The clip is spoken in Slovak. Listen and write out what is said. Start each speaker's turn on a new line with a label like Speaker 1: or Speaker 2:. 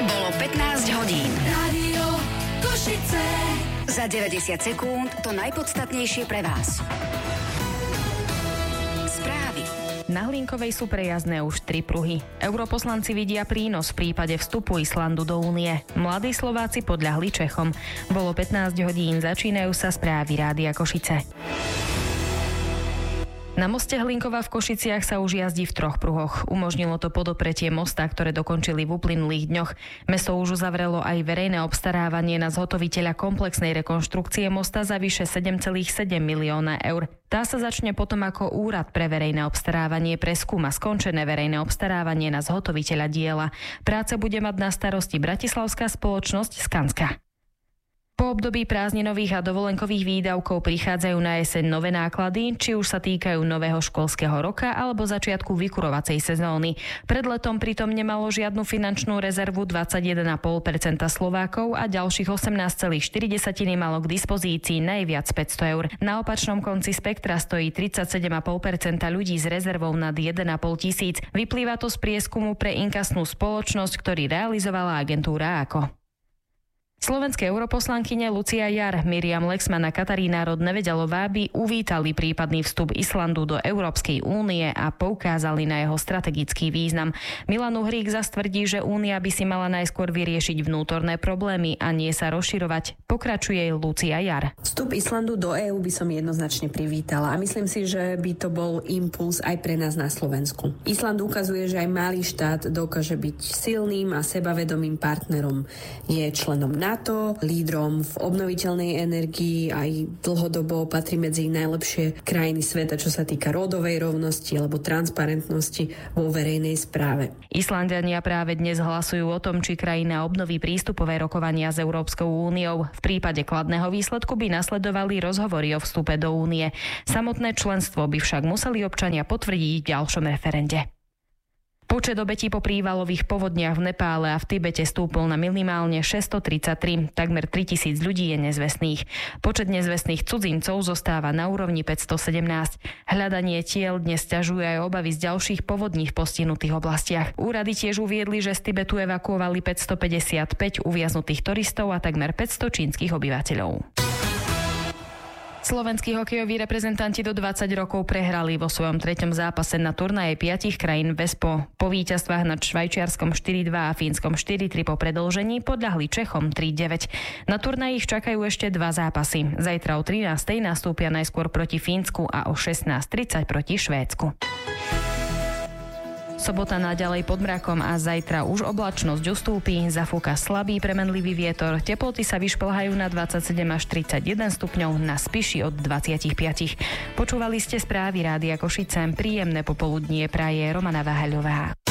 Speaker 1: Bolo 15 hodín.
Speaker 2: Rádio Košice.
Speaker 1: Za 90 sekúnd to najpodstatnejšie pre vás. Správy.
Speaker 3: Na Hlinkovej sú prejazdné už 3 pruhy. Europoslanci vidia prínos v prípade vstupu Islandu do únie. Mladí Slováci podľahli Čechom. Bolo 15 hodín, začínajú sa správy Rádia Košice. Na moste Hlinkova v Košiciach sa už jazdí v 3 pruhoch. Umožnilo to podopretie mosta, ktoré dokončili v uplynulých dňoch. Mesto už uzavrelo aj verejné obstarávanie na zhotoviteľa komplexnej rekonštrukcie mosta za vyše 7,7 milióna eur. Tá sa začne potom, ako Úrad pre verejné obstarávanie preskúma skončené verejné obstarávanie na zhotoviteľa diela. Práce bude mať na starosti bratislavská spoločnosť Skanska. Po období prázdninových a dovolenkových výdavkov prichádzajú na jeseň nové náklady, či už sa týkajú nového školského roka alebo začiatku vykurovacej sezóny. Pred letom pritom nemalo žiadnu finančnú rezervu 21,5% Slovákov a ďalších 18,4 malo k dispozícii najviac 500 eur. Na opačnom konci spektra stojí 37,5% ľudí s rezervou nad 1,5 tisíc. Vyplýva to z prieskumu pre inkasnú spoločnosť, ktorý realizovala agentúra AKO. Slovenské europoslankyne Lucia Jar, Miriam Lexman a Katarína Rod-Neveďalová by uvítali prípadný vstup Islandu do Európskej únie a poukázali na jeho strategický význam. Milan Uhrík zas tvrdí, že únia by si mala najskôr vyriešiť vnútorné problémy a nie sa rozširovať. Pokračuje Lucia Jar.
Speaker 4: Vstup Islandu do EÚ by som jednoznačne privítala a myslím si, že by to bol impuls aj pre nás na Slovensku. Island ukazuje, že aj malý štát dokáže byť silným a sebavedomým partnerom. Je členom NATO, lídrom v obnoviteľnej energii, aj dlhodobo patrí medzi najlepšie krajiny sveta, čo sa týka rodovej rovnosti alebo transparentnosti vo verejnej správe.
Speaker 3: Islanďania práve dnes hlasujú o tom, či krajina obnoví prístupové rokovania s Európskou úniou. V prípade kladného výsledku by nasledovali rozhovory o vstupe do únie. Samotné členstvo by však museli občania potvrdiť v ďalšom referende. Počet obetí po prívalových povodniach v Nepále a v Tibete stúpol na minimálne 633. Takmer 3000 ľudí je nezvestných. Počet nezvestných cudzincov zostáva na úrovni 517. Hľadanie tiel dnes sťažuje aj obavy z ďalších povodní v postihnutých oblastiach. Úrady tiež uviedli, že z Tibetu evakuovali 555 uviaznutých turistov a takmer 500 čínskych obyvateľov. Slovenskí hokejoví reprezentanti do 20 rokov prehrali vo svojom 3. zápase na turnaji 5 krajín VESPO. Po víťazstvách nad Švajčiarskom 4-2 a Fínskom 4-3 po predĺžení podľahli Čechom 3-9. Na turnaji ich čakajú ešte 2 zápasy. Zajtra o 13:00 nastúpia najskôr proti Fínsku a o 16:30 proti Švédsku. Sobota naďalej pod mrakom a zajtra už oblačnosť ustúpi, zafúka slabý premenlivý vietor, teploty sa vyšplhajú na 27 až 31 stupňov, na Spiši od 25. Počúvali ste správy Rádia Košice, príjemné popoludnie praje Romana Váhaľová.